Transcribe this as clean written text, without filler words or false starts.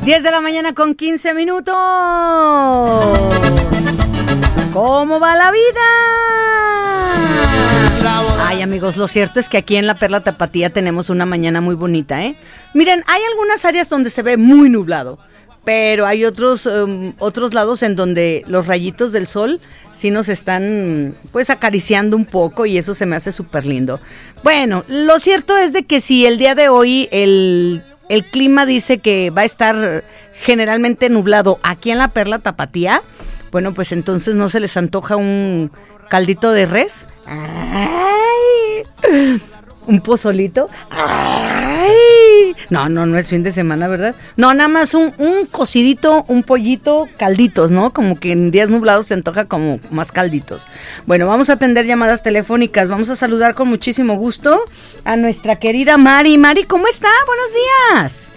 10 de la mañana con 15 minutos. ¿Cómo va la vida? Ay, amigos, lo cierto es que aquí en la Perla Tapatía tenemos una mañana muy bonita, ¿eh? Miren, hay algunas áreas donde se ve muy nublado, pero hay otros lados en donde los rayitos del sol sí nos están, pues, acariciando un poco y eso se me hace súper lindo. Bueno, lo cierto es de que si el día de hoy el clima dice que va a estar generalmente nublado aquí en la Perla Tapatía, bueno, pues entonces no se les antoja un caldito de res. ¡Ay! Un pozolito. ¡Ay! No es fin de semana, ¿verdad? No, nada más un cocidito, un pollito, calditos, ¿no? Como que en días nublados se antoja como más calditos. Bueno, vamos a atender llamadas telefónicas. Vamos a saludar con muchísimo gusto a nuestra querida Mari. Mari, ¿cómo está? Buenos días.